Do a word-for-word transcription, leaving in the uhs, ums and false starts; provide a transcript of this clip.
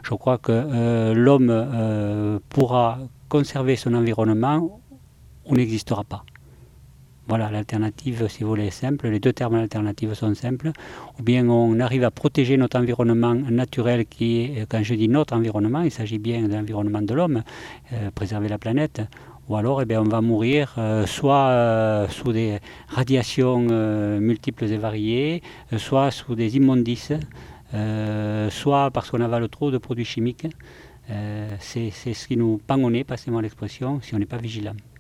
Je crois que euh, l'homme euh, pourra conserver son environnement ou n'existera pas. Voilà, l'alternative, si vous voulez, est simple. Les deux termes alternatifs sont simples. Ou bien on arrive à protéger notre environnement naturel qui est, quand je dis notre environnement, il s'agit bien de l'environnement de l'homme, euh, préserver la planète. Ou alors eh bien, on va mourir euh, soit euh, sous des radiations euh, multiples et variées, euh, soit sous des immondices, euh, soit parce qu'on avale trop de produits chimiques. Euh, c'est, c'est ce qui nous pend au nez, passez-moi l'expression, si on n'est pas vigilant.